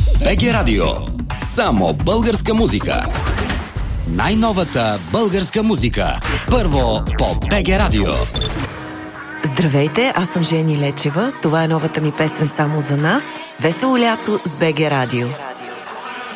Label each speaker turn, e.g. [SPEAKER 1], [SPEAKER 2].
[SPEAKER 1] БГ Радио. Само българска музика. Най-новата българска музика. Първо по БГ Радио.
[SPEAKER 2] Здравейте, аз съм Жени Лечева. Това е новата ми песен "Само за нас". Весело лято с БГ Радио.